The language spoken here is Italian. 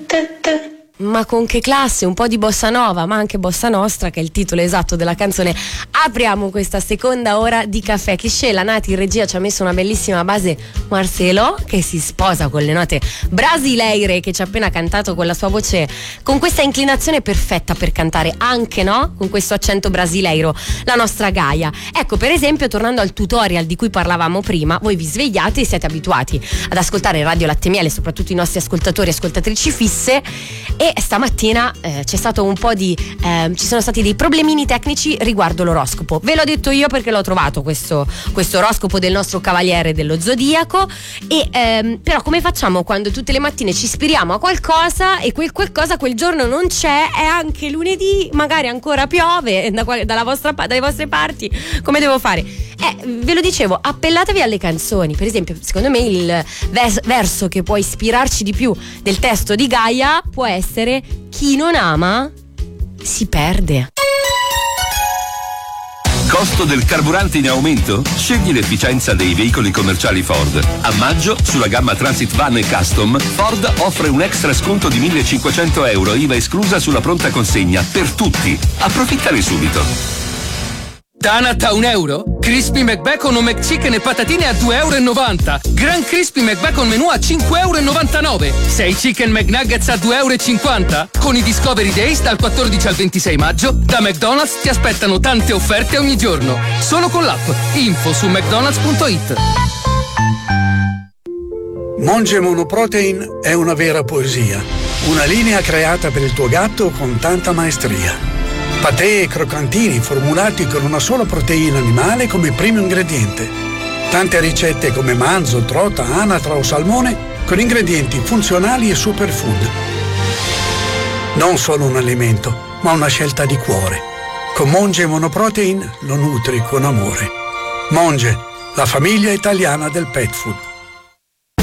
Ma con che classe, un po' di bossa nova, ma anche bossa nostra, che è il titolo esatto della canzone. Apriamo questa seconda ora di caffè. Chiscella Nati in regia ci ha messo una bellissima base, Marcelo, che si sposa con le note brasileire, che ci ha appena cantato con la sua voce, con questa inclinazione perfetta per cantare, anche no? Con questo accento brasileiro, la nostra Gaia. Ecco, per esempio, tornando al tutorial di cui parlavamo prima, voi vi svegliate e siete abituati ad ascoltare Radio Latte Miele, soprattutto i nostri ascoltatori e ascoltatrici fisse, e stamattina c'è stato un po' di ci sono stati dei problemini tecnici riguardo l'oroscopo. Ve l'ho detto io perché l'ho trovato questo oroscopo del nostro cavaliere dello zodiaco, e però come facciamo quando tutte le mattine ci ispiriamo a qualcosa e quel qualcosa quel giorno non c'è, e anche lunedì magari ancora piove dalle vostre parti? Come devo fare? Ve lo dicevo, appellatevi alle canzoni. Per esempio, secondo me il verso che può ispirarci di più del testo di Gaia può essere: chi non ama si perde. Costo del carburante in aumento? Scegli l'efficienza dei veicoli commerciali Ford. A maggio, sulla gamma Transit Van e Custom, Ford offre un extra sconto di 1.500 euro, IVA esclusa, sulla pronta consegna per tutti. Approfittane subito. Tanat a €1, Crispy McBacon o McChicken e patatine a €2,90. Gran Crispy McBacon menù a €5,99. 6 Chicken McNuggets a €2,50. Con i Discovery Days dal 14 al 26 maggio, da McDonald's ti aspettano tante offerte ogni giorno. Solo con l'app. Info su mcdonalds.it. Monge Monoprotein è una vera poesia. Una linea creata per il tuo gatto con tanta maestria. Patè e croccantini formulati con una sola proteina animale come primo ingrediente. Tante ricette come manzo, trota, anatra o salmone con ingredienti funzionali e superfood. Non solo un alimento, ma una scelta di cuore. Con Monge Monoprotein lo nutri con amore. Monge, la famiglia italiana del pet food.